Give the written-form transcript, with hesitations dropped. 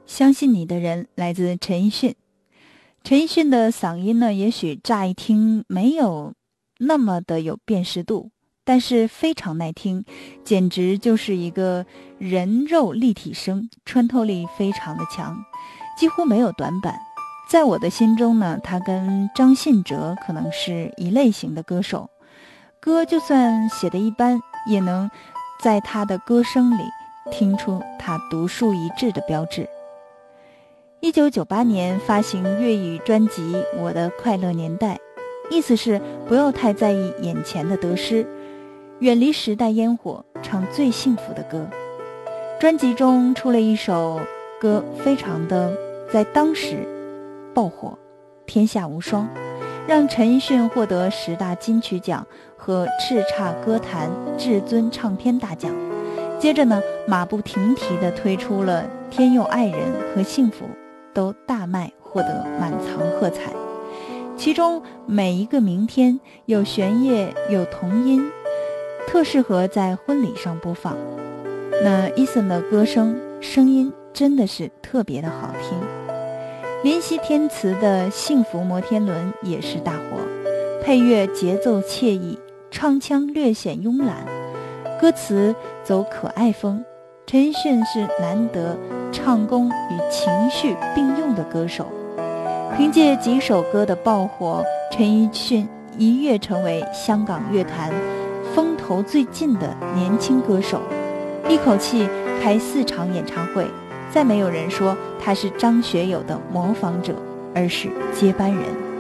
相信你的人来自陈奕迅。陈奕迅的嗓音呢，也许乍一听没有那么的有辨识度，但是非常耐听，简直就是一个人肉立体声，穿透力非常的强，几乎没有短板。在我的心中呢，他跟张信哲可能是一类型的歌手，歌就算写得一般，也能在他的歌声里听出他独树一帜的标志。1998年发行粤语专辑《我的快乐年代》，意思是不要太在意眼前的得失，远离时代烟火，唱最幸福的歌。专辑中出了一首歌，非常的在当时爆火，天下无双，让陈奕迅获得10大金曲奖和叱咤歌坛至尊唱片大奖。接着呢，马不停蹄地推出了《天佑爱人》和《幸福》，都大卖，获得满堂喝彩。其中每一个明天有弦乐有童音，特适合在婚礼上播放。那 Eason 的声音真的是特别的好听。林夕填词的《幸福摩天轮》也是大火，配乐节奏惬意，唱腔略显慵懒，歌词走可爱风。陈奕迅是难得唱功与情绪并用的歌手，凭借几首歌的爆火，陈奕迅一跃成为香港乐坛风头最劲的年轻歌手，一口气开4场演唱会，再没有人说他是张学友的模仿者，而是接班人。